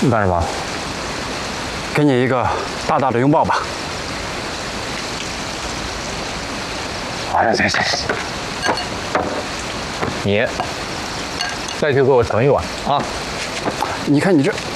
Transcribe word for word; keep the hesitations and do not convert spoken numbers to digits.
你干什么？ 给你一个大大的拥抱吧。 哎呀，行行行，你再去给我盛一碗啊！ 你看你这